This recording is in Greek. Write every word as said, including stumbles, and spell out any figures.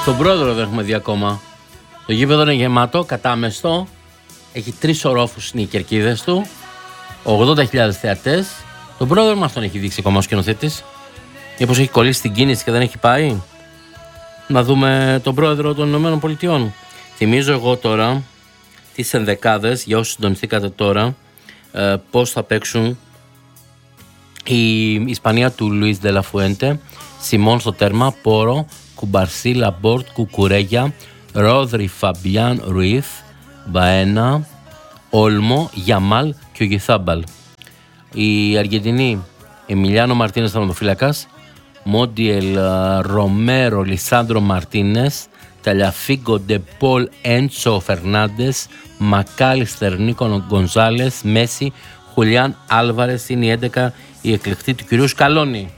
Τον πρόεδρο δεν έχουμε δει ακόμα. Το γήπεδο είναι γεμάτο, κατάμεστο. Έχει τρεις ορόφους είναι οι κερκίδες του. ογδόντα χιλιάδες θεατές. Τον πρόεδρο μας τον έχει δείξει ακόμα ο σκηνοθέτης. Μήπως έχει κολλήσει την κίνηση και δεν έχει πάει. Να δούμε τον πρόεδρο των Ηνωμένων Πολιτειών. Θυμίζω εγώ τώρα τις ενδεκάδες, για όσους συντονιστήκατε τώρα, ε, πώς θα παίξουν η Ισπανία του Λουίς Ντε Λα Φουέντε, Σιμών στο τέρμα, Πόρο, Κουμπαρσί, Λαμπόρτ, Κουκουρέγια, Ρόδρι, Φαμπιάν, Ρουίθ, Μπαένα, Όλμο, Γιαμάλ και ο Γιθάμπαλ. Η Αργεντινή, Εμιλιάνο Μαρτίνες θερματοφύλακας, Μόντιελ, Ρομέρο, Λισάνδρο Μαρτίνες, Ταλιαφίγκο, Ντεπόλ, Έντσο Φερνάντες, Μακάλιστερ, Νίκο Γκονζάλες, Μέση, Χουλιάν Άλβαρες. Είναι η έντεκα η εκλεκτή του κυρίου Σκαλόνι.